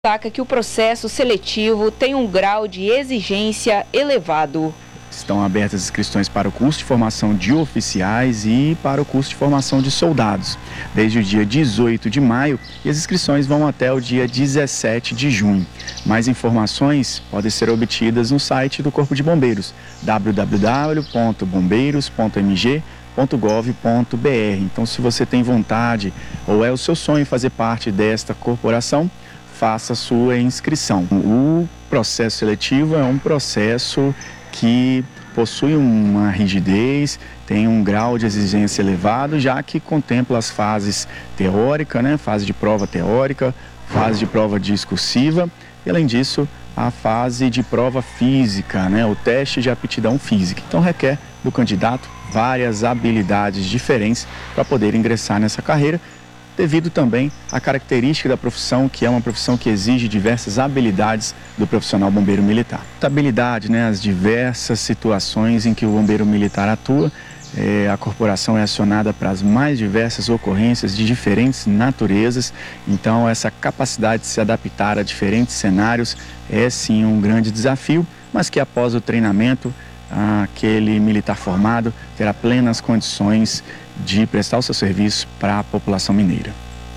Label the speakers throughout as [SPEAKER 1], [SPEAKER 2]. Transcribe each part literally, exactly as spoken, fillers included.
[SPEAKER 1] destaca que o processo seletivo tem um grau de exigência elevado.
[SPEAKER 2] Estão abertas inscrições para o curso de formação de oficiais e para o curso de formação de soldados, desde o dia dezoito de maio, e as inscrições vão até o dia dezessete de junho. Mais informações podem ser obtidas no site do Corpo de Bombeiros, w w w ponto bombeiros ponto m g ponto gov ponto b r. Então, se você tem vontade ou é o seu sonho fazer parte desta corporação, faça sua inscrição. O processo seletivo é um processo que possui uma rigidez, tem um grau de exigência elevado, já que contempla as fases teórica, né, fase de prova teórica, fase de prova discursiva e, além disso, a fase de prova física, né, o teste de aptidão física. Então, requer do candidato várias habilidades diferentes para poder ingressar nessa carreira, devido também à característica da profissão, que é uma profissão que exige diversas habilidades do profissional bombeiro militar. A habilidade, né, as diversas situações em que o bombeiro militar atua, é, a corporação é acionada para as mais diversas ocorrências de diferentes naturezas, então essa capacidade de se adaptar a diferentes cenários é sim um grande desafio, mas que após o treinamento, aquele militar formado terá plenas condições de prestar o seu serviço para a população mineira.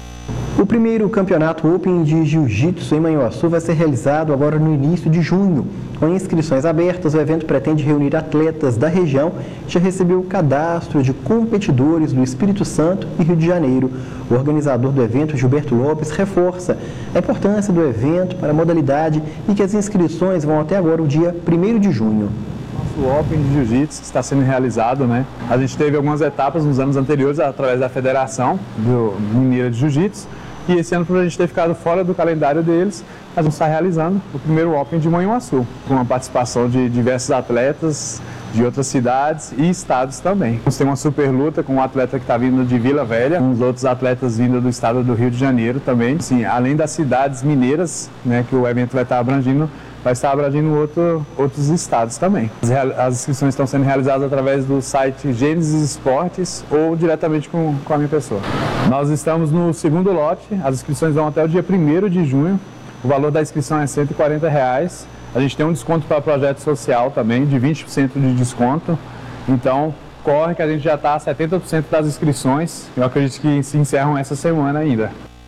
[SPEAKER 3] O primeiro campeonato Open de Jiu-Jitsu em Manhuaçu vai ser realizado agora no início de junho. Com inscrições abertas, o evento pretende reunir atletas da região e já recebeu o cadastro de competidores do Espírito Santo e Rio de Janeiro. O organizador do evento, Gilberto Lopes, reforça a importância do evento para a modalidade e que as inscrições vão até agora o dia primeiro de junho.
[SPEAKER 4] O Open de Jiu-Jitsu está sendo realizado, né? A gente teve algumas etapas nos anos anteriores através da Federação do Mineira de Jiu-Jitsu e esse ano, por a gente ter ficado fora do calendário deles, nós vamos estar realizando o primeiro Open de Manhuaçu, com a participação de diversos atletas de outras cidades e estados também. Nós temos uma super luta com um atleta que está vindo de Vila Velha, com os outros atletas vindo do estado do Rio de Janeiro também. Sim, além das cidades mineiras, né, que o evento vai estar abrangindo, vai estar abrangindo outro, outros estados também. As, as inscrições estão sendo realizadas através do site Gênesis Esportes ou diretamente com, com a minha pessoa. Nós estamos no segundo lote, as inscrições vão até o dia primeiro de junho, o valor da inscrição é cento e quarenta reais. A gente tem um desconto para projeto social também, de vinte por cento de desconto, então corre que a gente já está a setenta por cento das inscrições, eu acredito que se encerram essa semana ainda.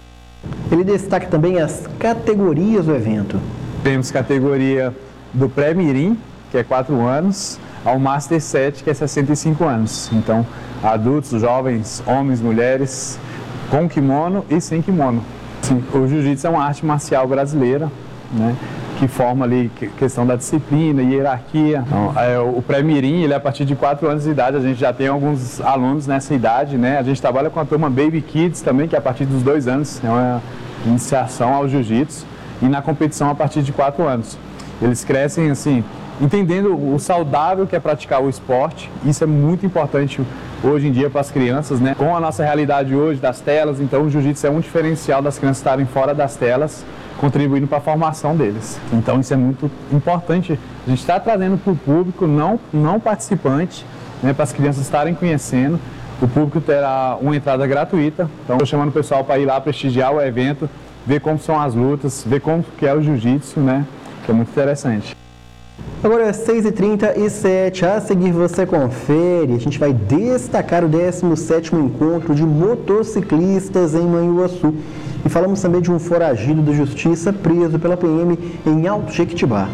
[SPEAKER 3] Ele destaca também as categorias do evento.
[SPEAKER 4] Temos categoria do pré-mirim, que é quatro anos, ao Master sete, que é sessenta e cinco anos. Então, adultos, jovens, homens, mulheres, com kimono e sem kimono. Sim, o jiu-jitsu é uma arte marcial brasileira, né, que forma ali questão da disciplina, hierarquia. Então, é, o pré-mirim, ele é a partir de quatro anos de idade, a gente já tem alguns alunos nessa idade, né? A gente trabalha com a turma Baby Kids também, que é a partir dos dois anos, é uma iniciação ao jiu-jitsu. E na competição a partir de quatro anos. Eles crescem assim, entendendo o saudável que é praticar o esporte. Isso é muito importante hoje em dia para as crianças, né? Com a nossa realidade hoje das telas, então o jiu-jitsu é um diferencial das crianças estarem fora das telas, contribuindo para a formação deles. Então isso é muito importante. A gente está trazendo para o público, não, não participante, né, para as crianças estarem conhecendo. O público terá uma entrada gratuita. Então estou chamando o pessoal para ir lá prestigiar o evento, ver como são as lutas, ver como que é o jiu-jitsu, né? Que é muito interessante.
[SPEAKER 3] Agora é seis e trinta e sete, a seguir você confere, a gente vai destacar o décimo sétimo encontro de motociclistas em Manhuaçu. E falamos também de um foragido da justiça preso pela P M em Alto Jequitibá.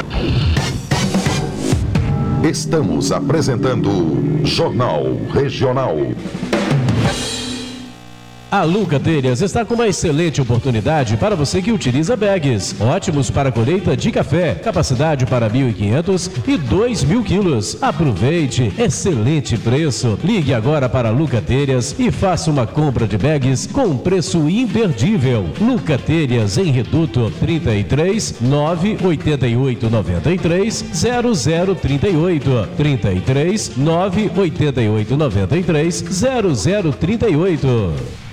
[SPEAKER 5] Estamos apresentando Jornal Regional.
[SPEAKER 6] A Luca Telhas está com uma excelente oportunidade para você que utiliza bags. Ótimos para colheita de café, capacidade para mil e quinhentos e dois mil quilos. Aproveite, excelente preço. Ligue agora para a Luca Telhas e faça uma compra de bags com um preço imperdível. Luca Telhas em Reduto trinta e três, nove oito oito nove três, zero zero trinta e oito. trinta e três, nove oito oito nove três, zero zero trinta e oito.